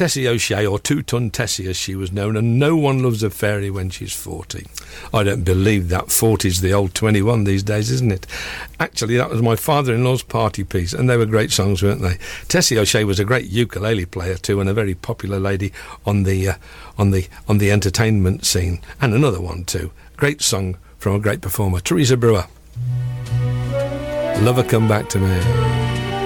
Tessie O'Shea, or Two-Ton Tessie as she was known, and no one loves a fairy when she's 40. I don't believe that. 40's the old 21 these days, isn't it? Actually, that was my father-in-law's party piece, and they were great songs, weren't they? Tessie O'Shea was a great ukulele player too, and a very popular lady on the entertainment scene, and another one too. Great song from a great performer, Teresa Brewer. Lover Come Back to Me.